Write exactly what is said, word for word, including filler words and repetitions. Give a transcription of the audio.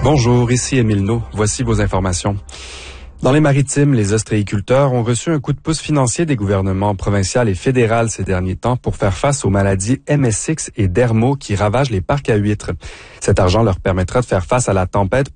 Bonjour, ici Émile No. Voici vos informations. Dans les maritimes, les ostréiculteurs ont reçu un coup de pouce financier des gouvernements provincial et fédéral ces derniers temps pour faire face aux maladies M S X et Dermo qui ravagent les parcs à huîtres. Cet argent leur permettra de faire face à la tempête